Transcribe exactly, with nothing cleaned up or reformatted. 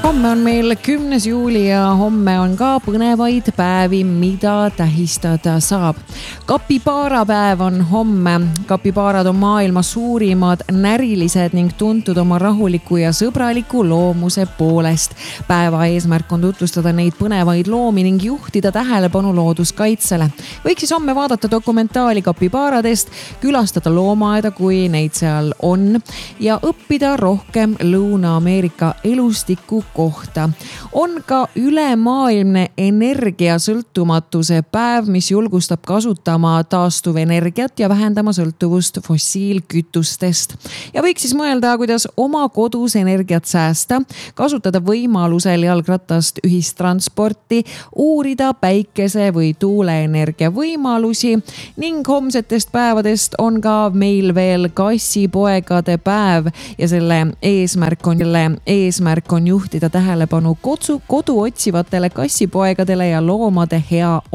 Homme on meil kümnes juuli ja homme on ka põnevaid päevi, mida tähistada saab. Kapibaarapäev on homme. Kapibaarad on maailma suurimad närilised ning tuntud oma rahuliku ja sõbraliku loomuse poolest. Päeva eesmärk on tutvustada neid põnevaid loomi ning juhtida tähelepanu looduskaitsele. Võiks siis homme vaadata dokumentaali kapibaaradest, külastada loomaaeda, kui neid seal on, ja õppida rohkem Lõuna-Ameerika elustiku kohta. On ka ülemaailmne energiasõltumatuse päev, mis julgustab kasutama taastuvenergiat ja vähendama sõltuvust fossiilkütustest. Ja võiks siis mõelda, kuidas oma kodus energiat säästa, kasutada võimalusel jalgratast ühistransporti, uurida päikese või tuuleenergia võimalusi ning homsetest päevadest on ka meil veel kassipoegade päev ja selle eesmärk on, selle eesmärk on juhtida tähelepanu kodu, kodu otsivatele kassipoegadele ja loomade hea